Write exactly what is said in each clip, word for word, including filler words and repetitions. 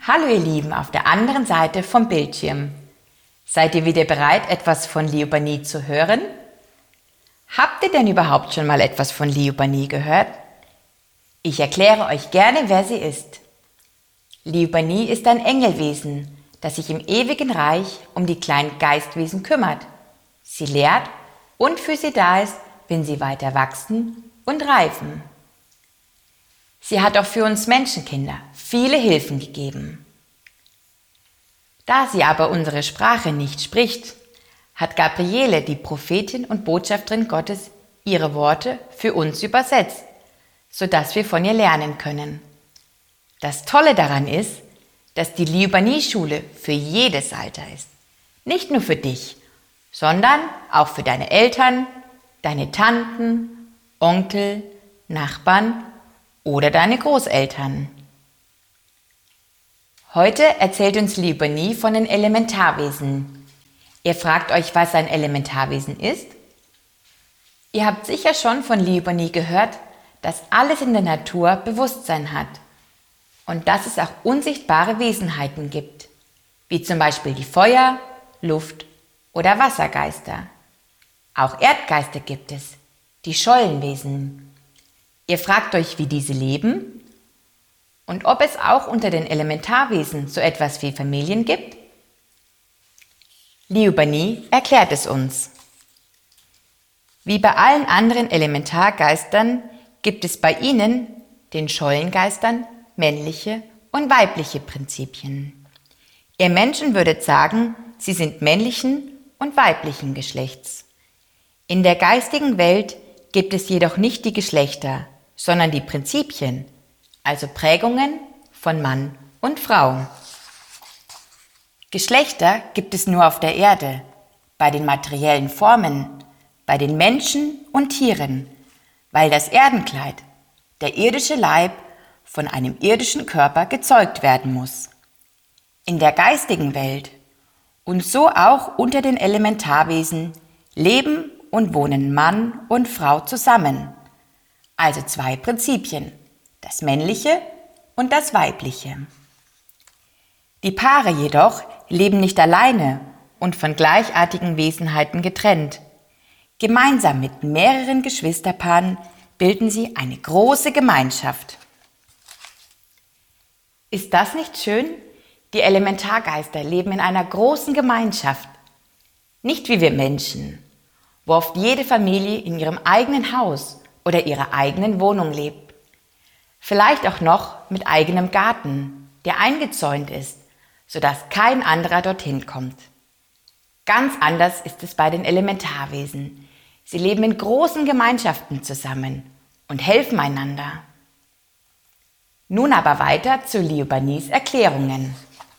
Hallo ihr Lieben auf der anderen Seite vom Bildschirm. Seid ihr wieder bereit, etwas von Liuba Nie zu hören? Habt ihr denn überhaupt schon mal etwas von Liuba Nie gehört? Ich erkläre euch gerne, wer sie ist. Liuba Nie ist ein Engelwesen, das sich im ewigen Reich um die kleinen Geistwesen kümmert. Sie lehrt und für sie da ist, wenn sie weiter wachsen und reifen. Sie hat auch für uns Menschenkinder viele Hilfen gegeben. Da sie aber unsere Sprache nicht spricht, hat Gabriele, die Prophetin und Botschafterin Gottes, ihre Worte für uns übersetzt, sodass wir von ihr lernen können. Das Tolle daran ist, dass die Liuba Nie Schule für jedes Alter ist. Nicht nur für dich, sondern auch für deine Eltern, deine Tanten, Onkel, Nachbarn oder deine Großeltern. Heute erzählt uns Liuba Nie von den Elementarwesen. Ihr fragt euch, was ein Elementarwesen ist? Ihr habt sicher schon von Liuba Nie gehört, dass alles in der Natur Bewusstsein hat und dass es auch unsichtbare Wesenheiten gibt, wie zum Beispiel die Feuer-, Luft- oder Wassergeister. Auch Erdgeister gibt es, die Schollenwesen. Ihr fragt euch, wie diese leben und ob es auch unter den Elementarwesen so etwas wie Familien gibt? Liuba Nie erklärt es uns. Wie bei allen anderen Elementargeistern gibt es bei ihnen, den Schollengeistern, männliche und weibliche Prinzipien. Ihr Menschen würdet sagen, sie sind männlichen und weiblichen Geschlechts. In der geistigen Welt gibt es jedoch nicht die Geschlechter, sondern die Prinzipien, also Prägungen von Mann und Frau. Geschlechter gibt es nur auf der Erde, bei den materiellen Formen, bei den Menschen und Tieren, weil das Erdenkleid, der irdische Leib, von einem irdischen Körper gezeugt werden muss. In der geistigen Welt und so auch unter den Elementarwesen leben und wohnen Mann und Frau zusammen, also zwei Prinzipien, das männliche und das weibliche. Die Paare jedoch leben nicht alleine und von gleichartigen Wesenheiten getrennt. Gemeinsam mit mehreren Geschwisterpaaren bilden sie eine große Gemeinschaft. Ist das nicht schön? Die Elementargeister leben in einer großen Gemeinschaft. Nicht wie wir Menschen, wo oft jede Familie in ihrem eigenen Haus oder ihrer eigenen Wohnung lebt. Vielleicht auch noch mit eigenem Garten, der eingezäunt ist, sodass kein anderer dorthin kommt. Ganz anders ist es bei den Elementarwesen. Sie leben in großen Gemeinschaften zusammen und helfen einander. Nun aber weiter zu Liuba Nies Erklärungen.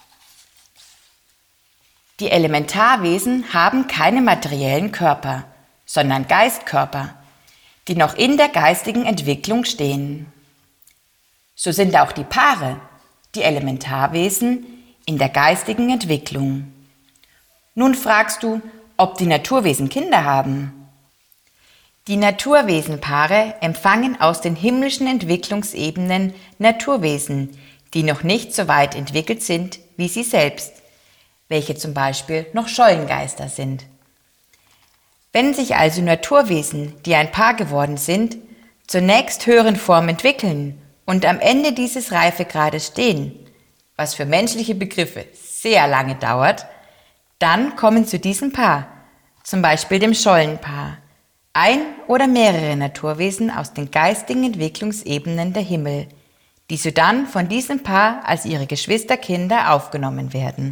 Die Elementarwesen haben keine materiellen Körper, sondern Geistkörper, die noch in der geistigen Entwicklung stehen. So sind auch die Paare, die Elementarwesen, in der geistigen Entwicklung. Nun fragst du, ob die Naturwesen Kinder haben. Die Naturwesenpaare empfangen aus den himmlischen Entwicklungsebenen Naturwesen, die noch nicht so weit entwickelt sind wie sie selbst, welche zum Beispiel noch Schollengeister sind. Wenn sich also Naturwesen, die ein Paar geworden sind, zunächst höheren Form entwickeln und am Ende dieses Reifegrades stehen, was für menschliche Begriffe sehr lange dauert, dann kommen zu diesem Paar, zum Beispiel dem Schollenpaar, ein oder mehrere Naturwesen aus den geistigen Entwicklungsebenen der Himmel, die sodann von diesem Paar als ihre Geschwisterkinder aufgenommen werden.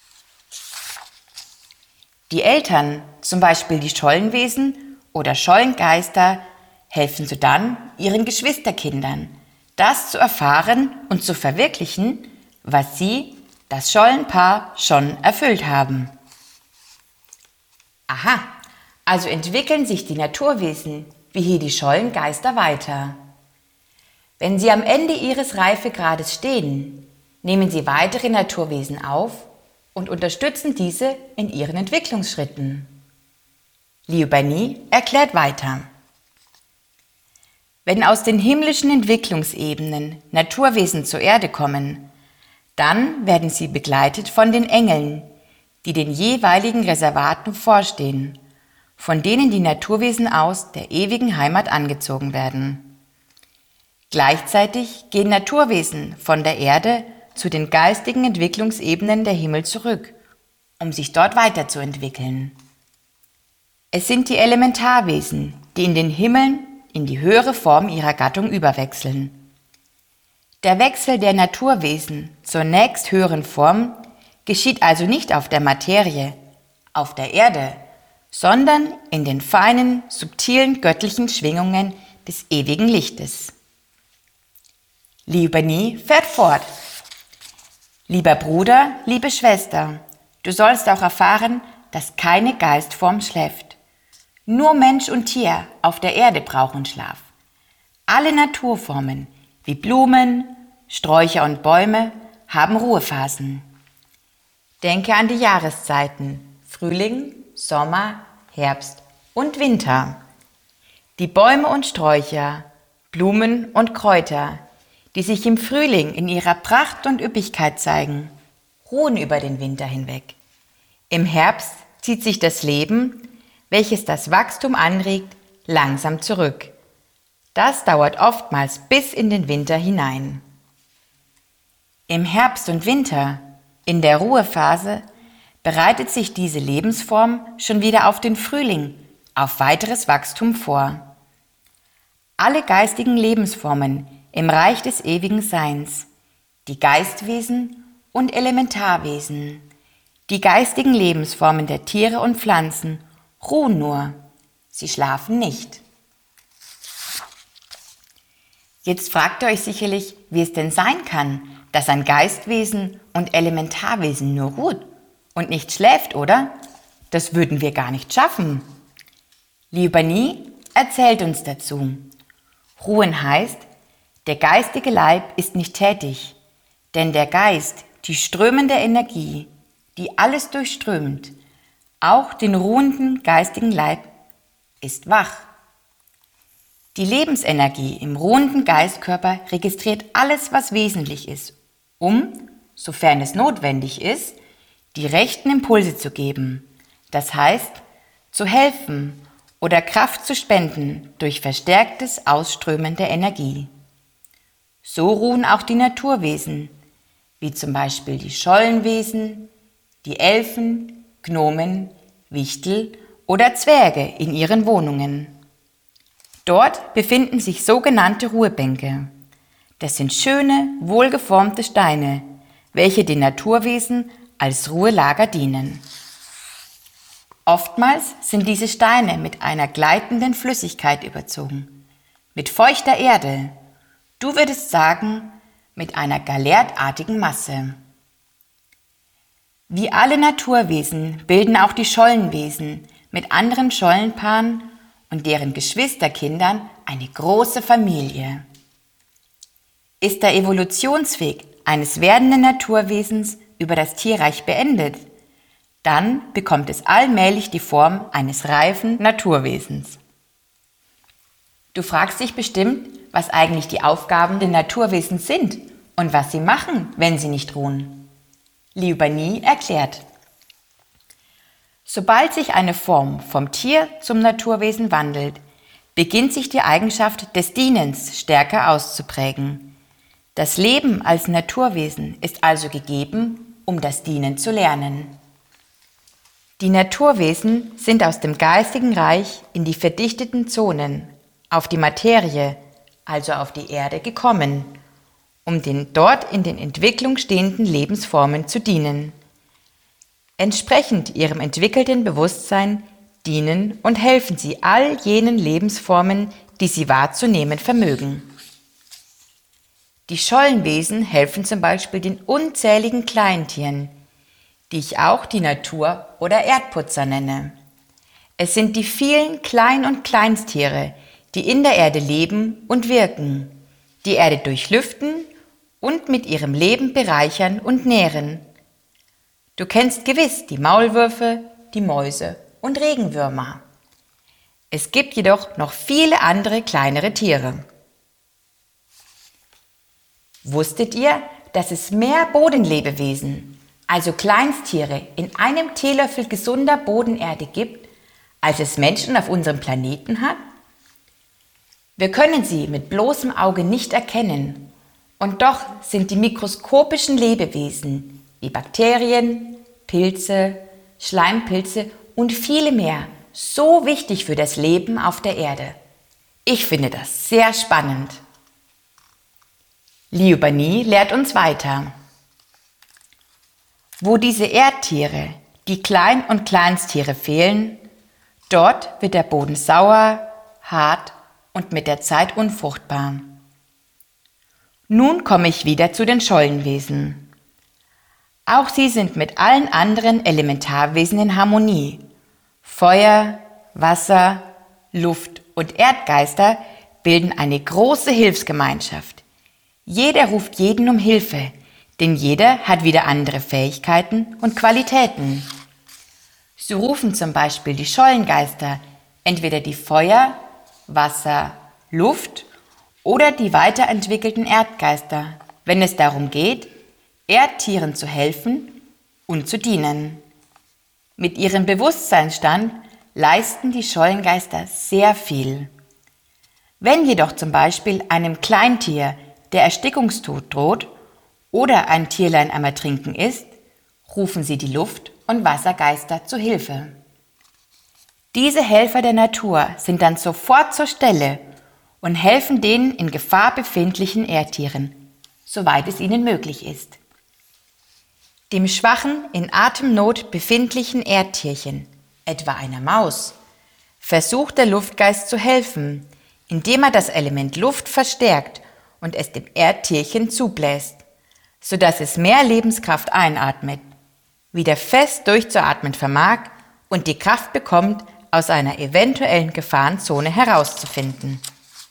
Die Eltern, zum Beispiel die Schollenwesen oder Schollengeister, helfen sodann ihren Geschwisterkindern, das zu erfahren und zu verwirklichen, was sie, das Schollenpaar, schon erfüllt haben. Aha, also entwickeln sich die Naturwesen, wie hier die Schollengeister, weiter. Wenn sie am Ende ihres Reifegrades stehen, nehmen sie weitere Naturwesen auf und unterstützen diese in ihren Entwicklungsschritten. Liuba Nie erklärt weiter. Wenn aus den himmlischen Entwicklungsebenen Naturwesen zur Erde kommen, Dann werden sie begleitet von den Engeln, die den jeweiligen Reservaten vorstehen, von denen die Naturwesen aus der ewigen Heimat angezogen werden. Gleichzeitig gehen Naturwesen von der Erde zu den geistigen Entwicklungsebenen der Himmel zurück, um sich dort weiterzuentwickeln. Es sind die Elementarwesen, die in den Himmeln in die höhere Form ihrer Gattung überwechseln. Der Wechsel der Naturwesen zur nächst höheren Form geschieht also nicht auf der Materie, auf der Erde, sondern in den feinen, subtilen göttlichen Schwingungen des ewigen Lichtes. Liebanie fährt fort. Lieber Bruder, liebe Schwester, du sollst auch erfahren, dass keine Geistform schläft. Nur Mensch und Tier auf der Erde brauchen Schlaf. Alle Naturformen, wie Blumen, Sträucher und Bäume, haben Ruhephasen. Denke an die Jahreszeiten Frühling, Sommer, Herbst und Winter. Die Bäume und Sträucher, Blumen und Kräuter, die sich im Frühling in ihrer Pracht und Üppigkeit zeigen, ruhen über den Winter hinweg. Im Herbst zieht sich das Leben, welches das Wachstum anregt, langsam zurück. Das dauert oftmals bis in den Winter hinein. Im Herbst und Winter, in der Ruhephase, bereitet sich diese Lebensform schon wieder auf den Frühling, auf weiteres Wachstum vor. Alle geistigen Lebensformen im Reich des ewigen Seins, die Geistwesen und Elementarwesen, die geistigen Lebensformen der Tiere und Pflanzen ruhen nur, sie schlafen nicht. Jetzt fragt ihr euch sicherlich, wie es denn sein kann, dass ein Geistwesen und Elementarwesen nur ruht und nicht schläft, oder? Das würden wir gar nicht schaffen. Liebanie erzählt uns dazu. Ruhen heißt, der geistige Leib ist nicht tätig, denn der Geist, die strömende Energie, die alles durchströmt, auch den ruhenden geistigen Leib, ist wach. Die Lebensenergie im ruhenden Geistkörper registriert alles, was wesentlich ist, um, sofern es notwendig ist, die rechten Impulse zu geben, das heißt, zu helfen oder Kraft zu spenden durch verstärktes Ausströmen der Energie. So ruhen auch die Naturwesen, wie zum Beispiel die Schollenwesen, die Elfen, Gnomen, Wichtel oder Zwerge in ihren Wohnungen. Dort befinden sich sogenannte Ruhebänke. Das sind schöne, wohlgeformte Steine, welche den Naturwesen als Ruhelager dienen. Oftmals sind diese Steine mit einer gleitenden Flüssigkeit überzogen, mit feuchter Erde. Du würdest sagen, mit einer galertartigen Masse. Wie alle Naturwesen bilden auch die Schollenwesen mit anderen Schollenpaaren und deren Geschwisterkindern eine große Familie. Ist der Evolutionsweg eines werdenden Naturwesens über das Tierreich beendet, dann bekommt es allmählich die Form eines reifen Naturwesens. Du fragst dich bestimmt, was eigentlich die Aufgaben der Naturwesen sind und was sie machen, wenn sie nicht ruhen. Liebanie erklärt: Sobald sich eine Form vom Tier zum Naturwesen wandelt, beginnt sich die Eigenschaft des Dienens stärker auszuprägen. Das Leben als Naturwesen ist also gegeben, um das Dienen zu lernen. Die Naturwesen sind aus dem geistigen Reich in die verdichteten Zonen, auf die Materie, also auf die Erde gekommen, um den dort in den Entwicklung stehenden Lebensformen zu dienen. Entsprechend ihrem entwickelten Bewusstsein dienen und helfen sie all jenen Lebensformen, die sie wahrzunehmen vermögen. Die Schollenwesen helfen zum Beispiel den unzähligen Kleintieren, die ich auch die Natur- oder Erdputzer nenne. Es sind die vielen Klein- und Kleinstiere, die in der Erde leben und wirken, die Erde durchlüften und mit ihrem Leben bereichern und nähren. Du kennst gewiss die Maulwürfe, die Mäuse und Regenwürmer. Es gibt jedoch noch viele andere kleinere Tiere. Wusstet ihr, dass es mehr Bodenlebewesen, also Kleinsttiere, in einem Teelöffel gesunder Bodenerde gibt, als es Menschen auf unserem Planeten hat? Wir können sie mit bloßem Auge nicht erkennen, und doch sind die mikroskopischen Lebewesen wie Bakterien, Pilze, Schleimpilze und viele mehr so wichtig für das Leben auf der Erde. Ich finde das sehr spannend. Liu Bani lehrt uns weiter. Wo diese Erdtiere, die Klein- und Kleinsttiere fehlen, dort wird der Boden sauer, hart und mit der Zeit unfruchtbar. Nun komme ich wieder zu den Schollenwesen. Auch sie sind mit allen anderen Elementarwesen in Harmonie. Feuer, Wasser, Luft und Erdgeister bilden eine große Hilfsgemeinschaft. Jeder ruft jeden um Hilfe, denn jeder hat wieder andere Fähigkeiten und Qualitäten. So rufen zum Beispiel die Schollengeister entweder die Feuer, Wasser, Luft oder die weiterentwickelten Erdgeister, wenn es darum geht, Erdtieren zu helfen und zu dienen. Mit ihrem Bewusstseinsstand leisten die Schollengeister sehr viel. Wenn jedoch zum Beispiel einem Kleintier der Erstickungstod droht oder ein Tierlein am Ertrinken ist, rufen sie die Luft- und Wassergeister zu Hilfe. Diese Helfer der Natur sind dann sofort zur Stelle und helfen den in Gefahr befindlichen Erdtieren, soweit es ihnen möglich ist. Dem schwachen, in Atemnot befindlichen Erdtierchen, etwa einer Maus, versucht der Luftgeist zu helfen, indem er das Element Luft verstärkt und es dem Erdtierchen zubläst, sodass es mehr Lebenskraft einatmet, wieder fest durchzuatmen vermag und die Kraft bekommt, aus einer eventuellen Gefahrenzone herauszufinden.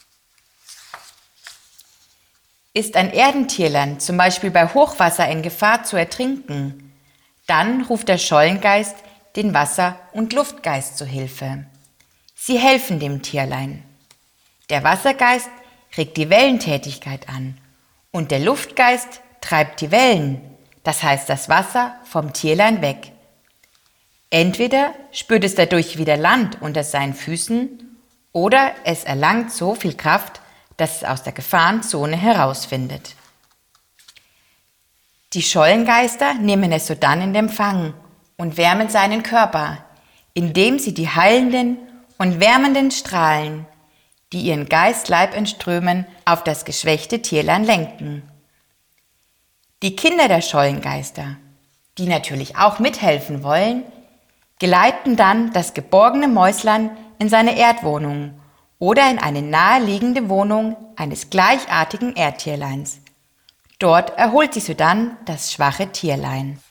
Ist ein Erdentierlein zum Beispiel bei Hochwasser in Gefahr zu ertrinken, dann ruft der Schollengeist den Wasser- und Luftgeist zu Hilfe. Sie helfen dem Tierlein. Der Wassergeist regt die Wellentätigkeit an und der Luftgeist treibt die Wellen, das heißt das Wasser, vom Tierlein weg. Entweder spürt es dadurch wieder Land unter seinen Füßen oder es erlangt so viel Kraft, dass es aus der Gefahrenzone herausfindet. Die Schollengeister nehmen es sodann in Empfang und wärmen seinen Körper, indem sie die heilenden und wärmenden Strahlen, die ihren Geistleib entströmen, auf das geschwächte Tierlein lenken. Die Kinder der Schollengeister, die natürlich auch mithelfen wollen, geleiten dann das geborgene Mäuslein in seine Erdwohnung oder in eine naheliegende Wohnung eines gleichartigen Erdtierleins. Dort erholt sich sodann das schwache Tierlein.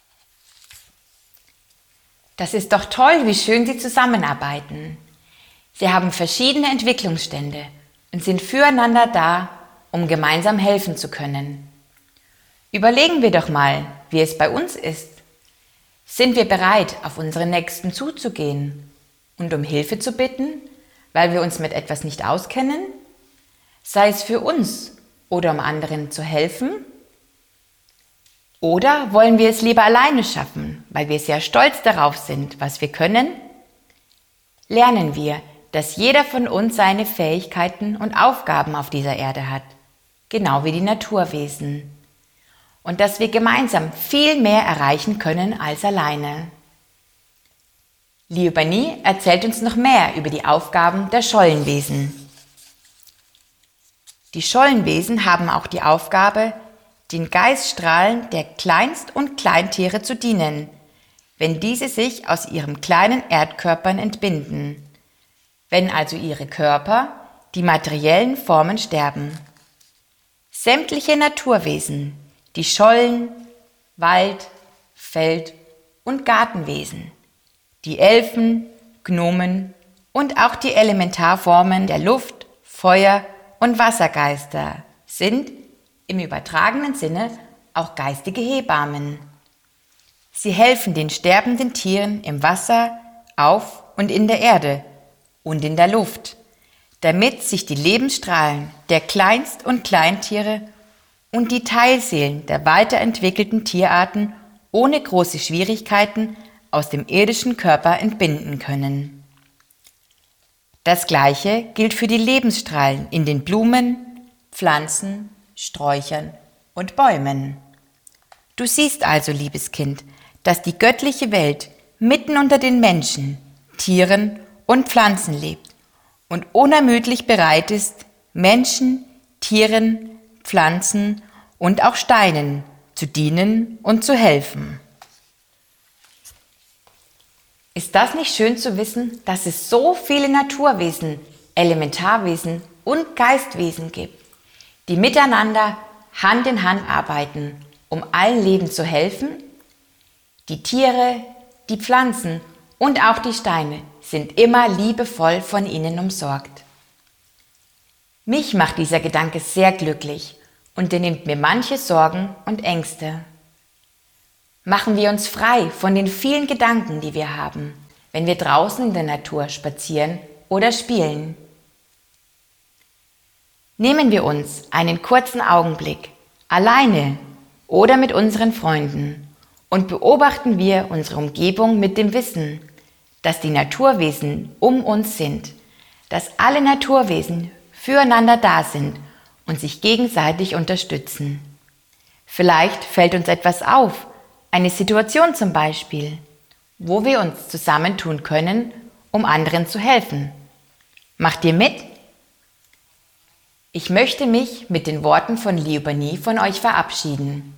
Das ist doch toll, wie schön sie zusammenarbeiten. Sie haben verschiedene Entwicklungsstände und sind füreinander da, um gemeinsam helfen zu können. Überlegen wir doch mal, wie es bei uns ist. Sind wir bereit, auf unseren Nächsten zuzugehen und um Hilfe zu bitten, weil wir uns mit etwas nicht auskennen? Sei es für uns oder um anderen zu helfen? Oder wollen wir es lieber alleine schaffen, weil wir sehr stolz darauf sind, was wir können? Lernen wir, dass jeder von uns seine Fähigkeiten und Aufgaben auf dieser Erde hat, genau wie die Naturwesen. Und dass wir gemeinsam viel mehr erreichen können als alleine. Liu Bani erzählt uns noch mehr über die Aufgaben der Schollenwesen. Die Schollenwesen haben auch die Aufgabe, den Geiststrahlen der Kleinst- und Kleintiere zu dienen, wenn diese sich aus ihren kleinen Erdkörpern entbinden, wenn also ihre Körper, die materiellen Formen, sterben. Sämtliche Naturwesen, die Schollen, Wald-, Feld- und Gartenwesen, die Elfen, Gnomen und auch die Elementarformen der Luft-, Feuer- und Wassergeister sind im übertragenen Sinne auch geistige Hebammen. Sie helfen den sterbenden Tieren im Wasser, auf und in der Erde und in der Luft, damit sich die Lebensstrahlen der Kleinst- und Kleintiere und die Teilseelen der weiterentwickelten Tierarten ohne große Schwierigkeiten aus dem irdischen Körper entbinden können. Das Gleiche gilt für die Lebensstrahlen in den Blumen, Pflanzen, Sträuchern und Bäumen. Du siehst also, liebes Kind, dass die göttliche Welt mitten unter den Menschen, Tieren und Pflanzen lebt und unermüdlich bereit ist, Menschen, Tieren, Pflanzen und auch Steinen zu dienen und zu helfen. Ist das nicht schön zu wissen, dass es so viele Naturwesen, Elementarwesen und Geistwesen gibt, die miteinander Hand in Hand arbeiten, um allen Leben zu helfen? Die Tiere, die Pflanzen und auch die Steine sind immer liebevoll von ihnen umsorgt. Mich macht dieser Gedanke sehr glücklich und er nimmt mir manche Sorgen und Ängste. Machen wir uns frei von den vielen Gedanken, die wir haben, wenn wir draußen in der Natur spazieren oder spielen. Nehmen wir uns einen kurzen Augenblick, alleine oder mit unseren Freunden, und beobachten wir unsere Umgebung mit dem Wissen, dass die Naturwesen um uns sind, dass alle Naturwesen füreinander da sind und sich gegenseitig unterstützen. Vielleicht fällt uns etwas auf, eine Situation zum Beispiel, wo wir uns zusammentun können, um anderen zu helfen. Macht ihr mit? Ich möchte mich mit den Worten von Liuba von euch verabschieden.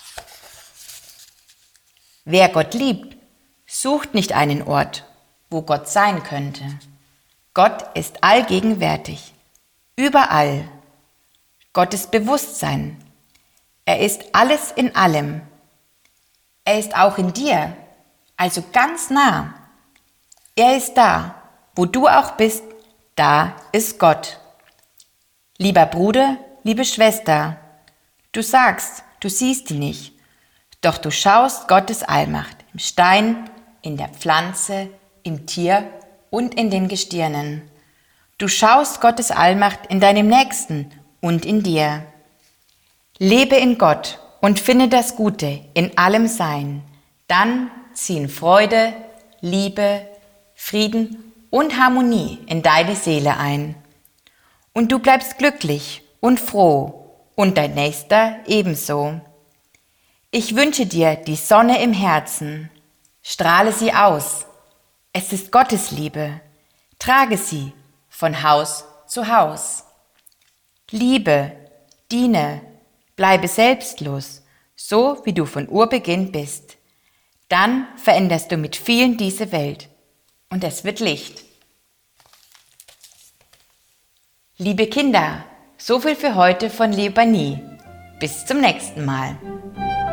Wer Gott liebt, sucht nicht einen Ort, wo Gott sein könnte. Gott ist allgegenwärtig, überall. Gottes Bewusstsein. Er ist alles in allem. Er ist auch in dir, also ganz nah. Er ist da, wo du auch bist, da ist Gott. Lieber Bruder, liebe Schwester, du sagst, du siehst ihn nicht, doch du schaust Gottes Allmacht im Stein, in der Pflanze, im Tier und in den Gestirnen. Du schaust Gottes Allmacht in deinem Nächsten und in dir. Lebe in Gott und finde das Gute in allem Sein. Dann ziehen Freude, Liebe, Frieden und Harmonie in deine Seele ein. Und du bleibst glücklich und froh und dein Nächster ebenso. Ich wünsche dir die Sonne im Herzen. Strahle sie aus. Es ist Gottes Liebe. Trage sie von Haus zu Haus. Liebe, diene, bleibe selbstlos, so wie du von Urbeginn bist. Dann veränderst du mit vielen diese Welt und es wird Licht. Liebe Kinder, so viel für heute von Liuba. Bis zum nächsten Mal.